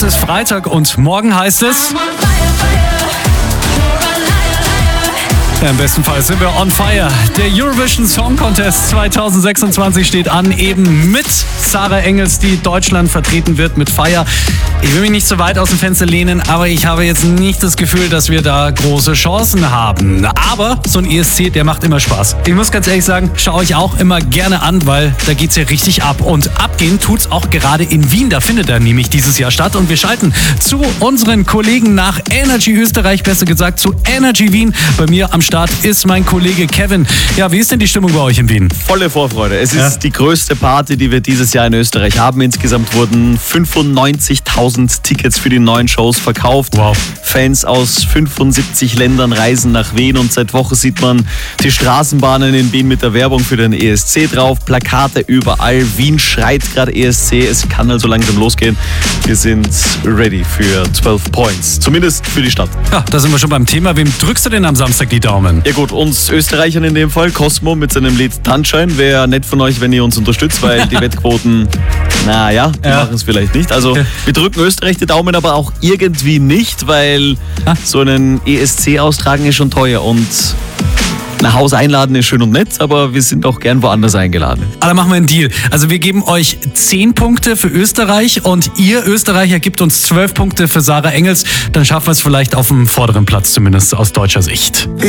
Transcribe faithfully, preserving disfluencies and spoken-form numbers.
ist Freitag und morgen heißt es... Ja, im besten Fall sind wir on fire. Der Eurovision Song Contest zwanzig sechsundzwanzig steht an, eben mit Sarah Engels, die Deutschland vertreten wird mit Fire. Ich will mich nicht so weit aus dem Fenster lehnen, aber ich habe jetzt nicht das Gefühl, dass wir da große Chancen haben. Aber so ein E S C, der macht immer Spaß. Ich muss ganz ehrlich sagen, schaue ich auch immer gerne an, weil da geht's ja richtig ab. Und abgehen tut's auch gerade in Wien. Da findet er nämlich dieses Jahr statt. Und wir schalten zu unseren Kollegen nach Energy Österreich, besser gesagt zu Energy Wien. Bei mir am Start ist mein Kollege Kevin. Ja, wie ist denn die Stimmung bei euch in Wien? Volle Vorfreude. Es ist Ja. die größte Party, die wir dieses Jahr in Österreich haben. Insgesamt wurden fünfundneunzigtausend Tickets für die neuen Shows verkauft. Wow. Fans aus fünfundsiebzig Ländern reisen nach Wien und seit Wochen sieht man die Straßenbahnen in Wien mit der Werbung für den E S C drauf. Plakate überall. Wien schreit gerade E S C. Es kann also langsam losgehen. Wir sind ready für zwölf Points. Zumindest für die Stadt. Ja, da sind wir schon beim Thema. Wem drückst du denn am Samstag die Daumen? Ja gut, uns Österreichern in dem Fall, Cosmo mit seinem Lied Tanzschein. Wäre nett von euch, wenn ihr uns unterstützt, weil die Wettquoten, naja, die Ja. machen es vielleicht nicht. Also wir drücken Österreich die Daumen, aber auch irgendwie nicht, weil Ah. so einen E S C austragen ist schon teuer und nach Hause einladen ist schön und nett, aber wir sind auch gern woanders eingeladen. Aber dann machen wir einen Deal. Also wir geben euch zehn Punkte für Österreich und ihr Österreicher gibt uns zwölf Punkte für Sarah Engels. Dann schaffen wir es vielleicht auf dem vorderen Platz, zumindest aus deutscher Sicht.